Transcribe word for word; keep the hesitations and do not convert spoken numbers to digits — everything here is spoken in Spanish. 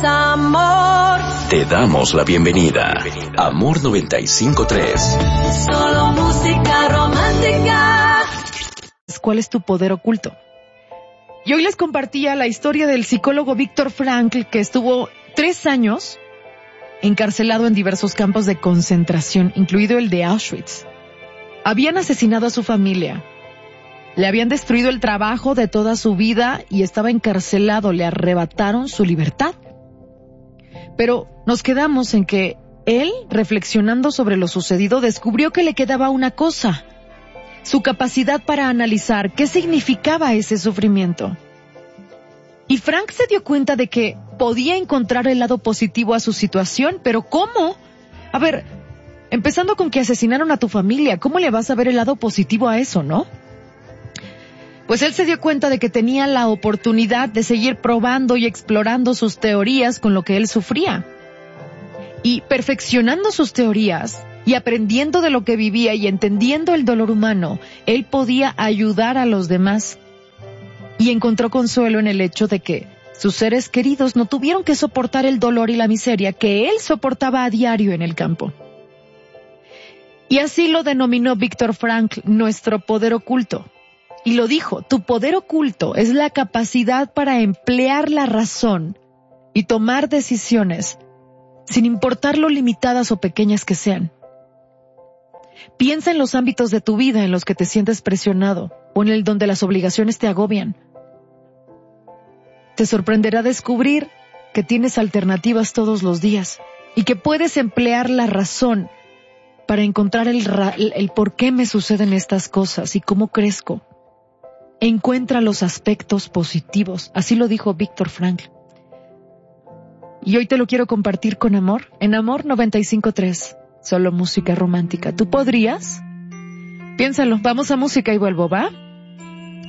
amor. Te damos la bienvenida. Amor noventa y cinco punto tres. Solo música romántica. ¿Cuál es tu poder oculto? Y hoy les compartía la historia del psicólogo Viktor Frankl, que estuvo tres años encarcelado en diversos campos de concentración, incluido el de Auschwitz. Habían asesinado a su familia, le habían destruido el trabajo de toda su vida y estaba encarcelado, le arrebataron su libertad. Pero nos quedamos en que él, reflexionando sobre lo sucedido, descubrió que le quedaba una cosa: su capacidad para analizar qué significaba ese sufrimiento. Y Frank se dio cuenta de que podía encontrar el lado positivo a su situación, pero ¿cómo? A ver, empezando con que asesinaron a tu familia, ¿cómo le vas a ver el lado positivo a eso, no? Pues él se dio cuenta de que tenía la oportunidad de seguir probando y explorando sus teorías con lo que él sufría. Y perfeccionando sus teorías y aprendiendo de lo que vivía y entendiendo el dolor humano, él podía ayudar a los demás. Y encontró consuelo en el hecho de que sus seres queridos no tuvieron que soportar el dolor y la miseria que él soportaba a diario en el campo. Y así lo denominó Viktor Frankl, nuestro poder oculto. Y lo dijo: tu poder oculto es la capacidad para emplear la razón y tomar decisiones sin importar lo limitadas o pequeñas que sean. Piensa en los ámbitos de tu vida en los que te sientes presionado o en el donde las obligaciones te agobian. Te sorprenderá descubrir que tienes alternativas todos los días y que puedes emplear la razón para encontrar el, ra- el por qué me suceden estas cosas y cómo crezco. Encuentra los aspectos positivos, así lo dijo Viktor Frankl. Y hoy te lo quiero compartir con amor, en Amor noventa y cinco punto tres, solo música romántica. ¿Tú podrías? Piénsalo, vamos a música y vuelvo, ¿va?